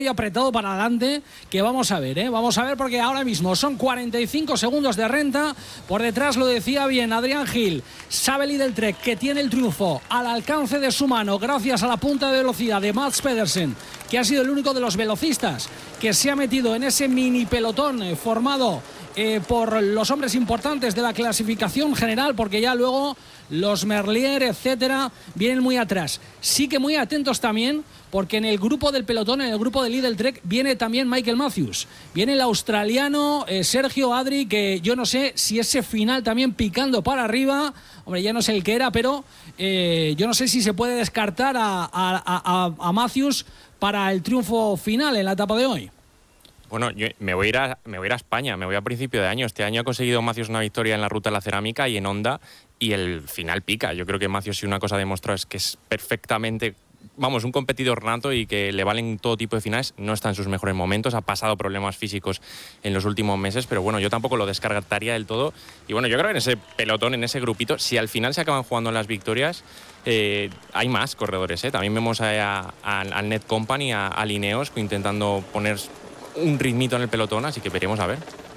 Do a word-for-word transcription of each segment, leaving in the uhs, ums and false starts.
apretado para adelante, que vamos a ver, ¿eh? Vamos a ver, porque ahora mismo son cuarenta y cinco segundos de renta. Por detrás, lo decía bien Adrián Gil, sabe el Lidl Trek, que tiene el triunfo al alcance de su mano gracias a la punta de velocidad de Mads Pedersen, que ha sido el único de los velocistas que se ha metido en ese mini pelotón eh, formado eh, por los hombres importantes de la clasificación general, porque ya luego los Merlier, etcétera, vienen muy atrás. Sí que muy atentos también, porque en el grupo del pelotón, en el grupo del Lidl Trek, viene también Michael Matthews. Viene el australiano eh, Sergio Adri, que yo no sé si ese final también picando para arriba, hombre, ya no sé el que era, pero eh, yo no sé si se puede descartar a, a, a, a Matthews para el triunfo final en la etapa de hoy. Bueno, yo me voy a ir a, me voy a ir a España, me voy a principio de año. Este año ha conseguido Matthews una victoria en la Ruta de la Cerámica y en Honda, y el final pica. Yo creo que Matthews, si una cosa ha demostrado, es que es perfectamente, vamos, un competidor nato y que le valen todo tipo de finales. No está en sus mejores momentos, ha pasado problemas físicos en los últimos meses, pero bueno, yo tampoco lo descartaría del todo. Y bueno, yo creo que en ese pelotón, en ese grupito, si al final se acaban jugando las victorias, eh, hay más corredores, ¿eh? También vemos a, a, al Net Company, a, a Lineos, intentando poner un ritmito en el pelotón, así que veremos a ver.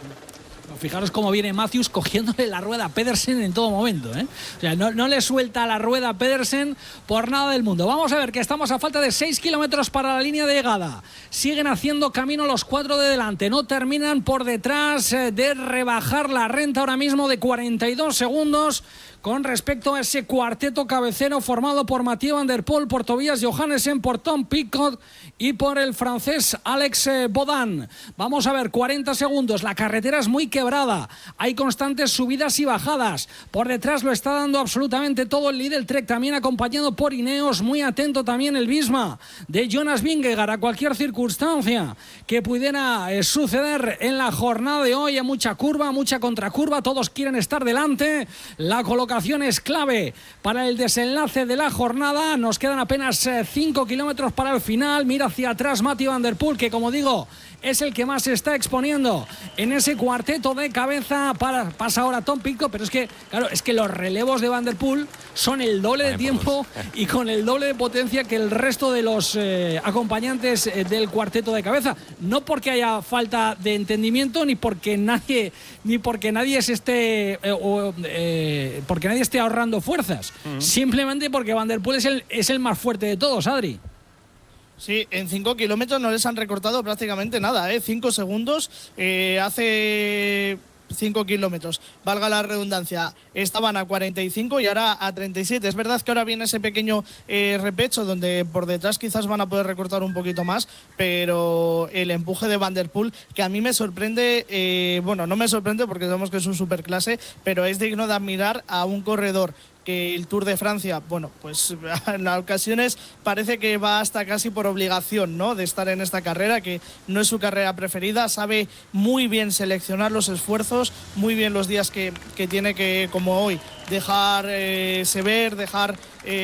Fijaros cómo viene Matthews cogiéndole la rueda a Pedersen en todo momento, ¿eh? O sea, no, no le suelta la rueda a Pedersen por nada del mundo. Vamos a ver que estamos a falta de seis kilómetros para la línea de llegada. Siguen haciendo camino los cuatro de delante. No terminan por detrás de rebajar la renta ahora mismo de cuarenta y dos segundos con respecto a ese cuarteto cabecero formado por Mathieu Van Der Poel, por Tobias Johannesen, por Tom Pidcock y por el francés Alex Bodin. Vamos a ver, cuarenta segundos. La carretera es muy quebrada. Hay constantes subidas y bajadas. Por detrás lo está dando absolutamente todo el Lidl Trek, también acompañado por Ineos. Muy atento también el Visma de Jonas Vingegaard a cualquier circunstancia que pudiera eh, suceder en la jornada de hoy. Hay mucha curva, mucha contracurva. Todos quieren estar delante. La colocación es clave para el desenlace de la jornada. Nos quedan apenas cinco kilómetros para el final. Mira hacia atrás Mathieu Van Der Poel, que como digo es el que más se está exponiendo en ese cuarteto de cabeza. Para, pasa ahora Tom Pidcock, pero es que claro, es que los relevos de Van Der Poel son el doble de tiempo y con el doble de potencia que el resto de los eh, acompañantes eh, del cuarteto de cabeza. No porque haya falta de entendimiento, ni porque nadie ni porque nadie se esté eh, o, eh, porque nadie esté ahorrando fuerzas. Uh-huh. Simplemente porque Van Der Poel es el, es el más fuerte de todos, Adri. Sí, en cinco kilómetros no les han recortado prácticamente nada, ¿eh? cinco segundos, eh, hace cinco kilómetros, valga la redundancia, estaban a cuarenta y cinco y ahora a treinta y siete. Es verdad que ahora viene ese pequeño eh, repecho donde por detrás quizás van a poder recortar un poquito más, pero el empuje de Van Der Poel, que a mí me sorprende, eh, bueno, no me sorprende porque sabemos que es un superclase, pero es digno de admirar a un corredor que el Tour de Francia, bueno, pues en ocasiones parece que va hasta casi por obligación, ¿no?, de estar en esta carrera, que no es su carrera preferida. Sabe muy bien seleccionar los esfuerzos, muy bien los días que, que tiene que, como hoy, dejarse eh, ver, dejar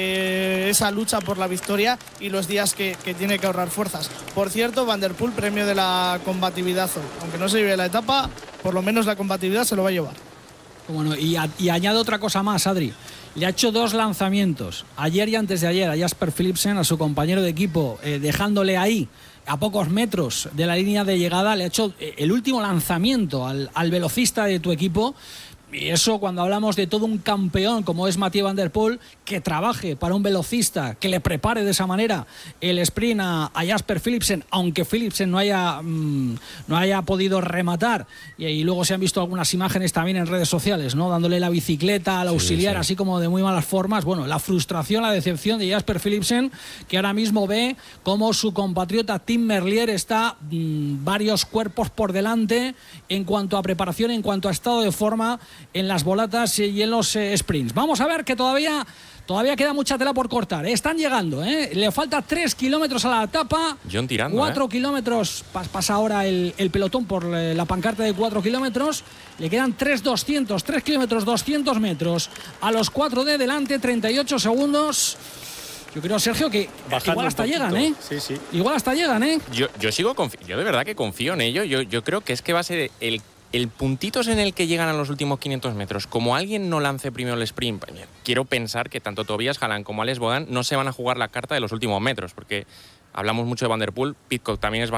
eh, esa lucha por la victoria, y los días que, que tiene que ahorrar fuerzas. Por cierto, Van Der Poel, premio de la combatividad hoy. Aunque no se lleve la etapa, por lo menos la combatividad se lo va a llevar. Bueno, y, a, y añado otra cosa más, Adri. Le ha hecho dos lanzamientos, ayer y antes de ayer, a Jasper Philipsen, a su compañero de equipo, eh, dejándole ahí a pocos metros de la línea de llegada. Le ha hecho eh, el último lanzamiento al, al velocista de tu equipo. Y eso, cuando hablamos de todo un campeón como es Mathieu Van Der Poel, que trabaje para un velocista, que le prepare de esa manera el sprint a, a Jasper Philipsen, aunque Philipsen no haya, mmm, no haya podido rematar. Y, y luego se han visto algunas imágenes también en redes sociales, ¿no?, dándole la bicicleta al auxiliar, sí, sí. así como de muy malas formas. Bueno, la frustración, la decepción de Jasper Philipsen, que ahora mismo ve cómo su compatriota Tim Merlier está mmm, varios cuerpos por delante en cuanto a preparación, en cuanto a estado de forma en las volatas y en los eh, sprints. Vamos a ver que todavía todavía queda mucha tela por cortar. Están llegando, ¿eh? Le falta tres kilómetros a la etapa. John tirando, cuatro ¿eh? kilómetros. Pasa ahora el, el pelotón por la pancarta de cuatro kilómetros. Le quedan tres doscientos, tres kilómetros doscientos metros a los cuatro de delante, treinta y ocho segundos. Yo creo, Sergio, que Bajando igual hasta llegan, ¿eh? Sí, sí. Igual hasta llegan, ¿eh? Yo, yo sigo confi- yo de verdad que confío en ello. Yo, yo creo que es que va a ser el El puntitos en el que llegan a los últimos quinientos metros. Como alguien no lance primero el sprint, quiero pensar que tanto Tobias Haaland como Alex Bodin no se van a jugar la carta de los últimos metros, porque hablamos mucho de Van Der Poel. Pidcock también es